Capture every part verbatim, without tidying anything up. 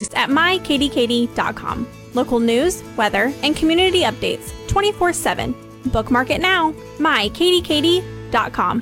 at my katie katie dot com. Local news, weather, and community updates twenty-four seven. Bookmark it now, my katie katie dot com.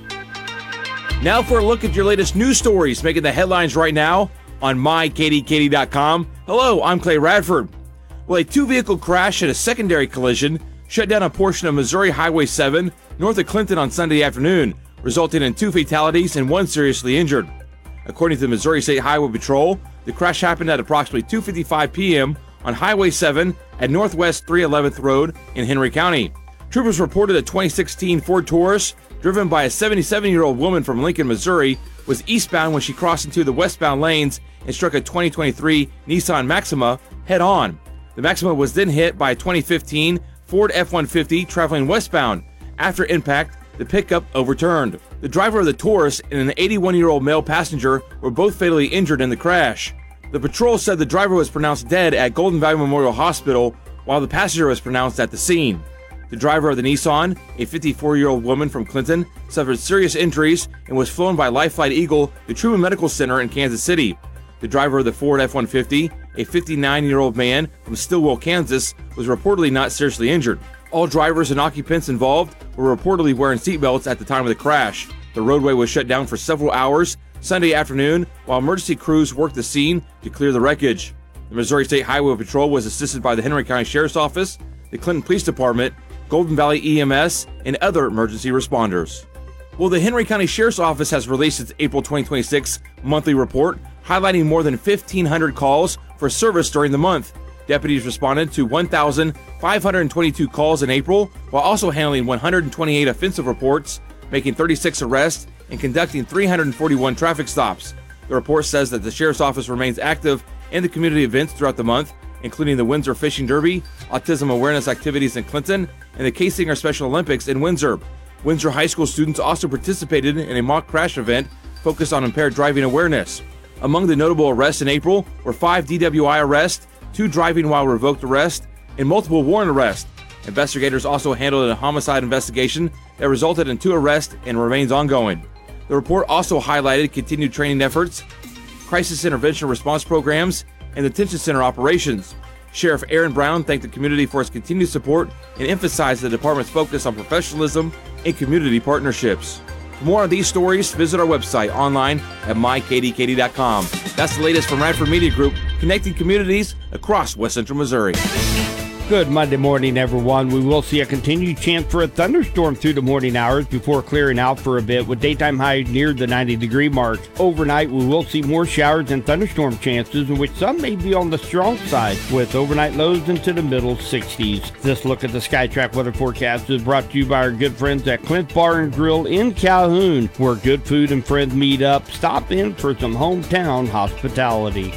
Now for a look at your latest news stories making the headlines right now on my katie katie dot com. Hello, I'm Clay Radford. Well, a two-vehicle crash at a secondary collision shut down a portion of Missouri Highway seven north of Clinton on Sunday afternoon, resulting in two fatalities and one seriously injured. According to the Missouri State Highway Patrol, the crash happened at approximately two fifty-five p.m. on Highway seven at Northwest three eleventh Road in Henry County. Troopers reported a twenty sixteen Ford Taurus driven by a seventy-seven-year-old woman from Lincoln, Missouri, was eastbound when she crossed into the westbound lanes and struck a twenty twenty-three Nissan Maxima head-on. The Maxima was then hit by a twenty fifteen Ford F one fifty traveling westbound. After impact, the pickup overturned. The driver of the Taurus and an eighty-one-year-old male passenger were both fatally injured in the crash. The patrol said the driver was pronounced dead at Golden Valley Memorial Hospital, while the passenger was pronounced at the scene. The driver of the Nissan, a fifty-four-year-old woman from Clinton, suffered serious injuries and was flown by Life Flight Eagle to Truman Medical Center in Kansas City. The driver of the Ford F one fifty, a fifty-nine-year-old man from Stillwell, Kansas, was reportedly not seriously injured. All drivers and occupants involved were reportedly wearing seatbelts at the time of the crash. The roadway was shut down for several hours Sunday afternoon while emergency crews worked the scene to clear the wreckage. The Missouri State Highway Patrol was assisted by the Henry County Sheriff's Office, the Clinton Police Department, Golden Valley E M S, and other emergency responders. Well, the Henry County Sheriff's Office has released its April twenty twenty-six monthly report, highlighting more than fifteen hundred calls for service during the month. Deputies responded to one thousand five hundred twenty-two calls in April, while also handling one hundred twenty-eight offensive reports, making thirty-six arrests, and conducting three hundred forty-one traffic stops. The report says that the Sheriff's Office remains active in the community events throughout the month, including the Windsor Fishing Derby, autism awareness activities in Clinton, and the K-Singer Special Olympics in Windsor. Windsor High School students also participated in a mock crash event focused on impaired driving awareness. Among the notable arrests in April were five D W I arrests, two driving while revoked arrests, and multiple warrant arrests. Investigators also handled a homicide investigation that resulted in two arrests and remains ongoing. The report also highlighted continued training efforts, crisis intervention response programs, and detention center operations. Sheriff Aaron Brown thanked the community for its continued support and emphasized the department's focus on professionalism and community partnerships. For more on these stories, visit our website online at my katie katie dot com. That's the latest from Radford Media Group, connecting communities across West Central Missouri. Good Monday morning, everyone. We will see a continued chance for a thunderstorm through the morning hours before clearing out for a bit with daytime highs near the ninety-degree mark. Overnight, we will see more showers and thunderstorm chances, in which some may be on the strong side, with overnight lows into the middle sixties. This look at the SkyTrack weather forecast is brought to you by our good friends at Clint Bar and Grill in Calhoun, where good food and friends meet up. Stop in for some hometown hospitality.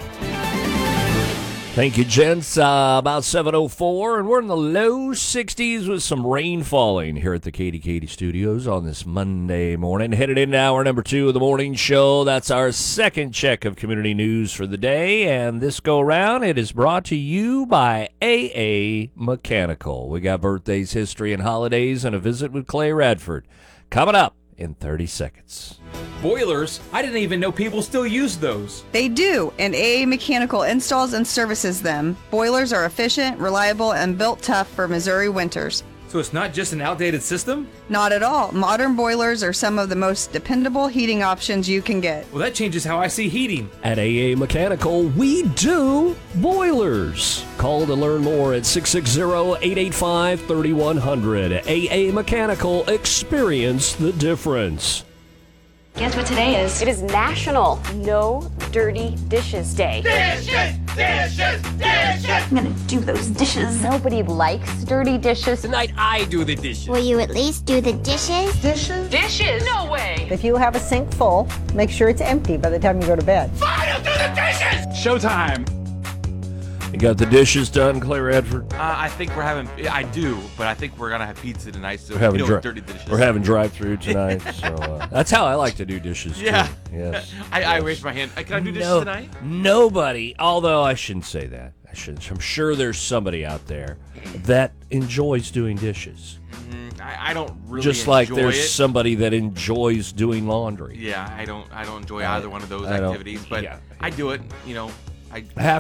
Thank you, gents. Uh, about seven oh four, and we're in the low sixties with some rain falling here at the Katie Katie Studios on this Monday morning. Headed into hour number two of the morning show. That's our second check of community news for the day, and this go-round, it is brought to you by A A Mechanical. We got birthdays, history, and holidays, and a visit with Clay Radford coming up in thirty seconds. Boilers? I didn't even know people still use those. They do, and A A Mechanical installs and services them. Boilers are efficient, reliable, and built tough for Missouri winters. So it's not just an outdated system? Not at all. Modern boilers are some of the most dependable heating options you can get. Well, that changes how I see heating. At A A Mechanical, we do boilers. Call to learn more at six six zero, eight eight five, three one zero zero. A A Mechanical, experience the difference. Guess what today is? It is National No Dirty Dishes Day. Dishes! Dishes! Dishes! I'm gonna do those dishes. Nobody likes dirty dishes. Tonight I do the dishes. Will you at least do the dishes? Dishes? Dishes? No way! If you have a sink full, make sure it's empty by the time you go to bed. Fine, I'll do the dishes! Showtime! You got the dishes done, Clay Radford? Uh, I think we're having, I do, but I think we're going to have pizza tonight, so we're having, we dri- don't dirty dishes. We're having drive-through tonight, so uh, that's how I like to do dishes, too. Yeah. Yes. I, yes. I raised my hand. Can I do dishes no, tonight? Nobody, although I shouldn't say that. I shouldn't. I'm sure there's somebody out there that enjoys doing dishes. Mm, I, I don't really Just like enjoy there's it. somebody that enjoys doing laundry. Yeah, I don't I don't enjoy I, either one of those I activities, but yeah. I do it, you know. I have